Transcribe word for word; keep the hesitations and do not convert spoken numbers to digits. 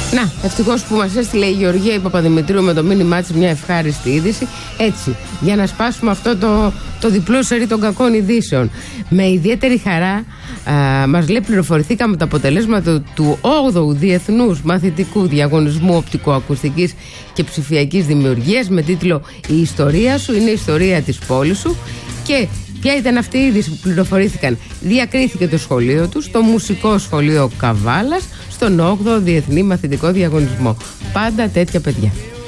Να, ευτυχώς που μας έστειλε η Γεωργία η Παπαδημητρίου με το μήνυμά της μια ευχάριστη είδηση. Έτσι, για να σπάσουμε αυτό το, το διπλό σερί των κακών ειδήσεων. Με ιδιαίτερη χαρά α, μας λέει πληροφορηθήκαμε τα αποτελέσματα του όγδοου Διεθνούς Μαθητικού Διαγωνισμού Οπτικοακουστικής και Ψηφιακής Δημιουργίας με τίτλο «Η ιστορία σου είναι η ιστορία της πόλης σου». Και ποια ήταν αυτή η είδηση που πληροφορήθηκαν? Διακρίθηκε το σχολείο τους, το Μουσικό Σχολείο Καβάλας, στον όγδοο Διεθνή Μαθητικό Διαγωνισμό. Πάντα τέτοια παιδιά.